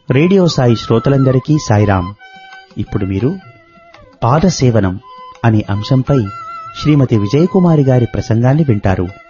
Radio Sai శ్రోతలందరికీ సాయిరాం. ఇప్పుడు మీరు పాదసేవనం అనే అంశంపై శ్రీమతి విజయకుమారి గారి ప్రసంగాన్ని వింటారు.